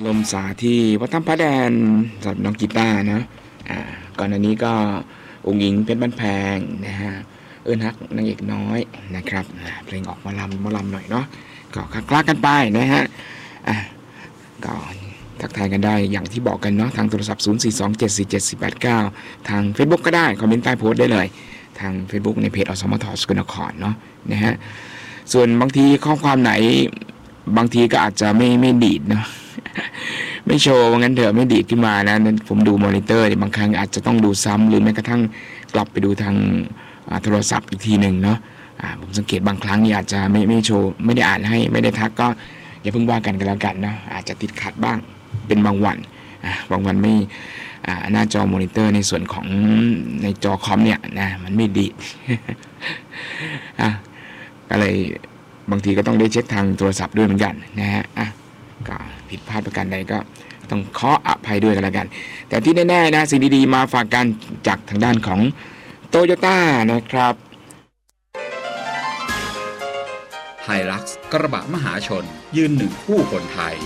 มสาที่วัดถ้ำพระแดนสำหรับน้องกีตาร์นะก่อนหน้านี้ก็องค์หญิงเพชรบ้านแพงนะฮะเอิ้นฮักนางเอกน้อยนะครับเพลงออกมาลำหน่อยเนาะก็คลากันไปนะฮะก็ทักทายกันได้อย่างที่บอกกันเนาะทางโทรศัพท์ 042747489 ทาง Facebook ก็ได้คอมเมนต์ใต้โพสต์ได้เลยทาง Facebook ในเพจอสมทสกลนครเนาะนะฮะส่วนบางทีข้อความไหนบางทีก็อาจจะไม่ดีดเนาะไม่โชว์ว่างั้นเถอะไม่ดีดขึ้นมานะผมดูมอนิเตอร์บางครั้งอาจจะต้องดูซ้ำหรือแม้กระทั่งกลับไปดูทางโทรศัพท์อีกทีหนึ่งเนาะผมสังเกตบางครั้งนี่อาจจะไม่โชว์ไม่ได้อ่านให้ไม่ได้ทักก็อย่าเพิ่งว่ากันแล้วกันนะอาจจะติดขัดบ้างเป็นบางวันไม่หน้าจอมอนิเตอร์ในส่วนของในจอคอมเนี่ยนะมันไม่ดีก็เลยบางทีก็ต้องได้เช็คทางโทรศัพท์ด้วยเหมือนกันนะฮะก็ผิดพลาดประการใดก็ต้องขออภัยด้วยกันแล้วกันแต่ที่แน่ๆนะสิ่งดีๆมาฝากกันจากทางด้านของโตโยต้านะครับไฮลักซ์กระบะมหาชนยืนหนึ่งคู่คนไทย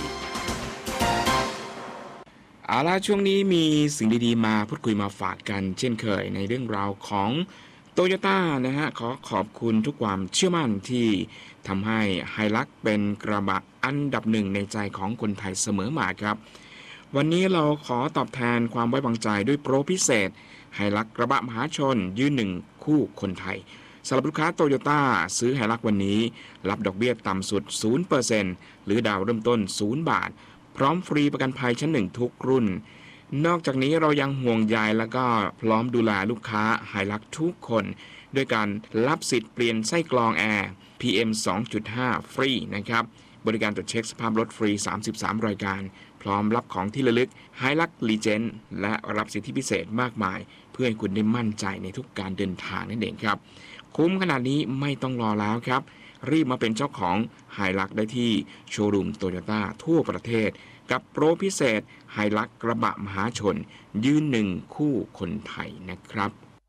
เอาล่ะช่วงนี้มีสิ่งดีๆมาพูดคุยมาฝากกันเช่นเคยในเรื่องราวของโตโยต้านะฮะขอบคุณทุกความเชื่อมั่นที่ทำให้ไฮลักซ์เป็นกระบะอันดับหนึ่งในใจของคนไทยเสมอมาครับวันนี้เราขอตอบแทนความไว้วางใจด้วยโปรพิเศษไฮลักซ์กระบะมหาชนยืนหนึ่งคู่คนไทยสำหรับลูกค้าโตโยต้าซื้อไฮลักซ์วันนี้รับดอกเบี้ยต่ำสุด 0% หรือดาวเริ่มต้น0 บาทพร้อมฟรีประกันภัยชั้นหนึ่งทุกรุ่นนอกจากนี้เรายังห่วงใยแล้วก็พร้อมดูแลลูกค้าไฮลักซ์ทุกคนด้วยการรับสิทธิ์เปลี่ยนไส้กรองแอร์ PM 2.5 ฟรีนะครับบริการตรวจเช็คสภาพรถฟรี33รายการพร้อมรับของที่ระลึกไฮลักซ์ลีเจนด์และรับสิทธิพิเศษมากมายเพื่อให้คุณได้มั่นใจในทุกการเดินทางนั่นเองครับคุ้มขนาดนี้ไม่ต้องรอแล้วครับรีบมาเป็นเจ้าของไฮลักซ์ได้ที่โชว์รูมโตโยต้าทั่วประเทศกับโปรพิเศษไฮลักซ์กระบะมหาชนยืนหนึ่งคู่คนไทยนะครับ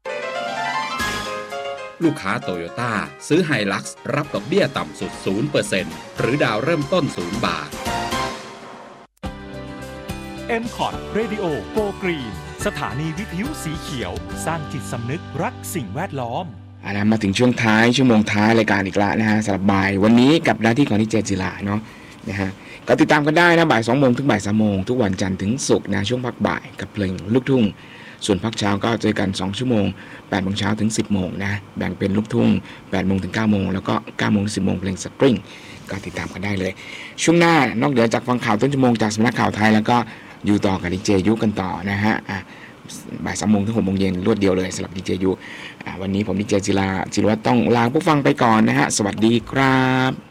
ลูกค้าโตโยต้าซื้อไฮลักซ์รับดอกเบี้ยต่ำสุด 0% หรือดาวเริ่มต้น0 บาท MCOT Radio Go Green สถานีวิทยุสีเขียวสร้างจิตสำนึกรักสิ่งแวดล้อมมาถึงช่วงท้ายชั่วโมงท้ายรายการอีกแล้วนะฮะสำหรับบ่ายวันนี้กับหน้าที่ของดีเจจิระเนาะนะฮะก็ติดตามกันได้นะบ่าย 2 โมงถึงบ่าย 3 โมงทุกวันจันทร์ถึงศุกร์นะช่วงพักบ่ายกับเพลงลูกทุ่งส่วนพักเช้าก็เจอกัน2 ชั่วโมง 8 โมงเช้าถึง 10 โมงนะแบ่งเป็นลูกทุ่ง 8 โมงถึง 9 โมงแล้วก็ 9 โมงถึง 10 โมงเพลงสตริงก็ติดตามกันได้เลยช่วงหน้านอกเหนือจากฟังข่าวต้นชั่วโมงจากสำนักข่าวไทยแล้วก็อยู่ต่อกับดีเจยุกันต่อนะฮะบ่าย 3 โมงถึง 6 โมงเย็นรวดเดียวเลยสำหรับดีเจยุวันนี้ผมดีเจจิรวัฒน์ต้องลาผู้ฟังไปก่อนนะฮะสวัสดีครับ